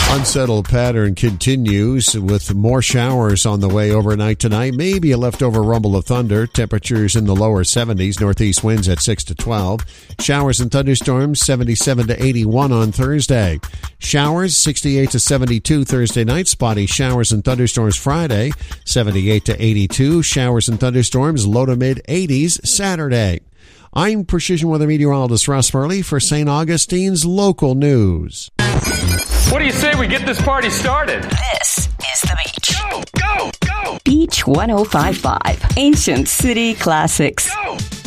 Unsettled pattern continues with more showers on the way overnight tonight. Maybe a leftover rumble of thunder. Temperatures in the lower 70s. Northeast winds at 6 to 12. Showers and thunderstorms 77 to 81 on Thursday. Showers 68 to 72 Thursday night. Spotty showers and thunderstorms Friday 78 to 82. Showers and thunderstorms low to mid 80s Saturday. I'm Precision Weather Meteorologist Russ Murley for St. Augustine's Local News. What do you say we get this party started? This is The Beach. Go, go, go! Beach 105.5. Ancient City Classics. Go!